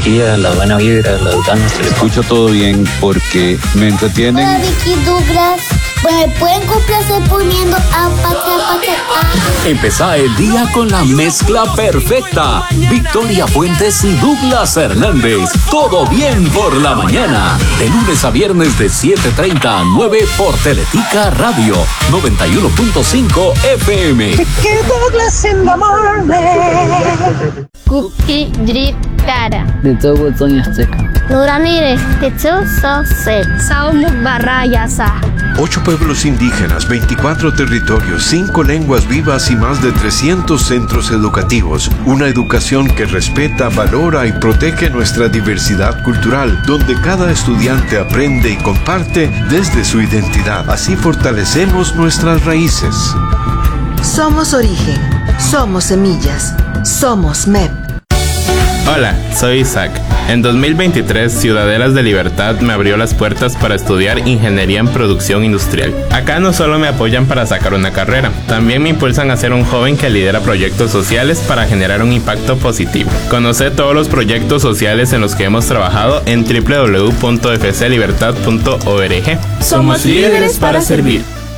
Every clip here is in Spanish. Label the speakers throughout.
Speaker 1: alegría, la buena vibra, las ganas.
Speaker 2: Escucho todo bien porque me entretienen.
Speaker 3: Hola, Vicky Douglas. Pues me pueden complacer poniendo Apache.
Speaker 4: Empezá el día con la mezcla perfecta. Victoria Fuentes y Douglas Hernández. Todo bien por la mañana. De lunes a viernes de 7:30 a 9 por Teletica Radio 91.5 FM.
Speaker 5: Vicky Douglas in the morning.
Speaker 3: Cookie Drip Cara.
Speaker 1: De todo Sonia Azteca.
Speaker 3: Nuramire, Techo Sose. Saumuk Barrayasa.
Speaker 6: 8 pueblos indígenas, 24 territorios, 5 lenguas vivas y más de 300 centros educativos. Una educación que respeta, valora y protege nuestra diversidad cultural, donde cada estudiante aprende y comparte desde su identidad. Así fortalecemos nuestras raíces.
Speaker 7: Somos origen, somos semillas, somos MEP.
Speaker 8: Hola, soy Isaac. En 2023, Ciudadelas de Libertad me abrió las puertas para estudiar Ingeniería en Producción Industrial. Acá no solo me apoyan para sacar una carrera, también me impulsan a ser un joven que lidera proyectos sociales para generar un impacto positivo. Conoce todos los proyectos sociales en los que hemos trabajado en www.fclibertad.org. Somos líderes para servir.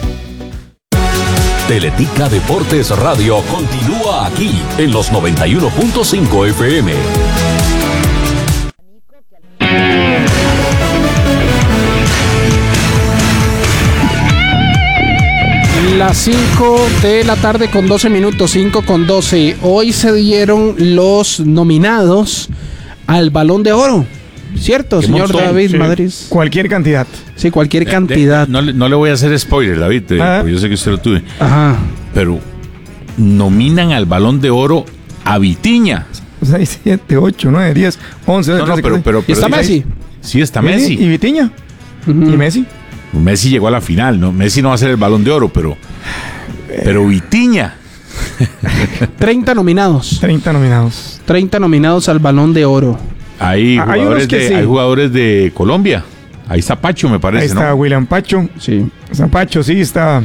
Speaker 4: Teletica Deportes Radio continúa aquí en los 91.5 FM.
Speaker 9: Las 5 de la tarde con 12 minutos, 5 con 12. Hoy se dieron los nominados al Balón de Oro. ¿Cierto, señor David Madrid?
Speaker 10: Cualquier cantidad.
Speaker 9: Sí, cualquier cantidad.
Speaker 2: No le voy a hacer spoiler, David, porque yo sé que usted lo tuve.
Speaker 9: Ajá.
Speaker 2: Pero nominan al Balón de Oro a Vitinha.
Speaker 10: 6, 7, 8, 9, 10, 11, 12, 13,
Speaker 2: pero
Speaker 9: ¿Y está Messi?
Speaker 2: Sí, está Messi.
Speaker 10: ¿Y Vitinha? ¿Y Messi?
Speaker 2: Messi llegó a la final, ¿no? Messi no va a ser el Balón de Oro, pero Vitinha.
Speaker 9: 30 nominados.
Speaker 10: 30 nominados.
Speaker 9: 30 nominados al Balón de Oro.
Speaker 2: Hay jugadores de Colombia. Ahí está Pacho, me parece.
Speaker 10: Ahí está, ¿no? William Pacho.
Speaker 9: Sí.
Speaker 10: Está Pacho, sí, está.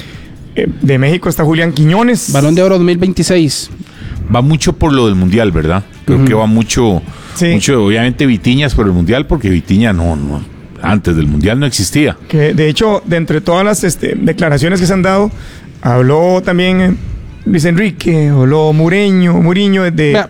Speaker 10: De México está Julián Quiñones.
Speaker 9: Balón de Oro 2026.
Speaker 2: Va mucho por lo del Mundial, ¿verdad? Creo que va mucho, obviamente Vitinha por el Mundial, porque Vitinha no, antes del Mundial no existía.
Speaker 10: Que de hecho, de entre todas las declaraciones que se han dado, habló también Luis Enrique, habló Mourinho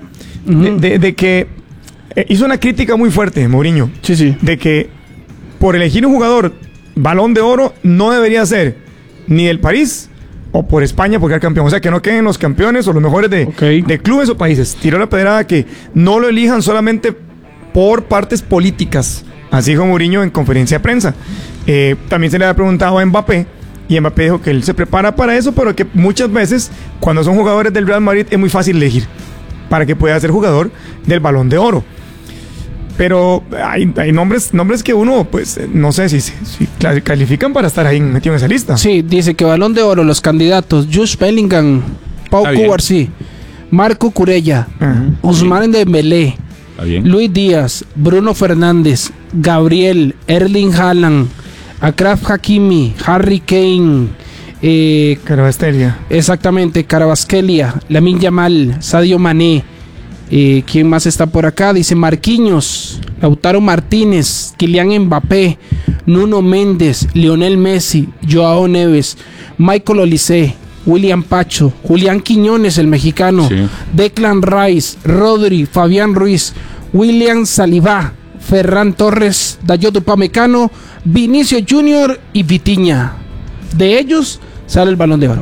Speaker 10: de que hizo una crítica muy fuerte, Mourinho.
Speaker 9: Sí.
Speaker 10: De que por elegir un jugador Balón de Oro no debería ser ni el París o por España porque era campeón. O sea, que no queden los campeones o los mejores de clubes o países. Tiró la pedrada que no lo elijan solamente por partes políticas. Así dijo Mourinho en conferencia de prensa. También se le había preguntado a Mbappé, y Mbappé dijo que él se prepara para eso, pero que muchas veces, cuando son jugadores del Real Madrid, es muy fácil elegir para que pueda ser jugador del Balón de Oro. Pero hay nombres que uno, pues, no sé si califican para estar ahí metido en esa lista.
Speaker 9: Sí, dice que Balón de Oro, los candidatos: Jude Bellingham, Pau Cubarsí, Marco Curella, Ousmane Dembélé, Luis Díaz, Bruno Fernández, Gabriel, Erling Haaland, Achraf Hakimi, Harry Kane,
Speaker 10: Carabasquelia.
Speaker 9: Exactamente, Carabasquelia, Lamine Yamal, Sadio Mané. ¿Quién más está por acá? Dice Marquinhos, Lautaro Martínez, Kylian Mbappé, Nuno Méndez, Lionel Messi, Joao Neves, Michael Olise, William Pacho, Julián Quiñones, el mexicano, Declan Rice, Rodri, Fabián Ruiz, William Saliba, Ferran Torres, Dayot Upamecano, Vinicio Junior y Vitinha. De ellos sale el Balón de Oro.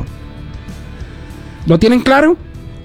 Speaker 9: ¿Lo tienen claro?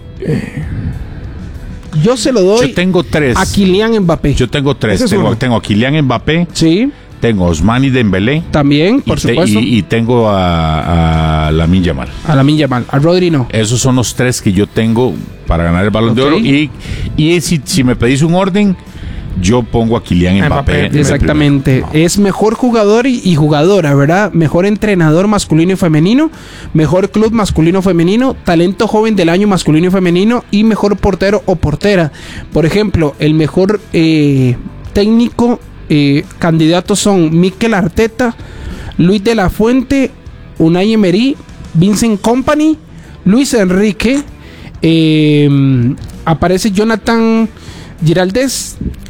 Speaker 9: Yo se lo doy.
Speaker 2: Yo tengo 3.
Speaker 9: A Kylian Mbappé.
Speaker 2: Yo tengo 3. Tengo a Kylian Mbappé.
Speaker 9: Sí.
Speaker 2: Tengo a Ousmane Dembélé.
Speaker 9: También, por supuesto.
Speaker 2: Y tengo a Lamine Yamal.
Speaker 9: A Lamine Yamal. A Rodri no.
Speaker 2: Esos son los 3 que yo tengo para ganar el Balón de Oro. Y si me pedís un orden, yo pongo a Kylian Mbappé.
Speaker 9: Exactamente. Es mejor jugador y jugadora, ¿verdad? Mejor entrenador masculino y femenino, mejor club masculino femenino, talento joven del año masculino y femenino y mejor portero o portera. Por ejemplo, el mejor técnico, candidatos son Mikel Arteta, Luis de la Fuente, Unai Emery, Vincent Kompany, Luis Enrique, aparece Jonathan Giraldez,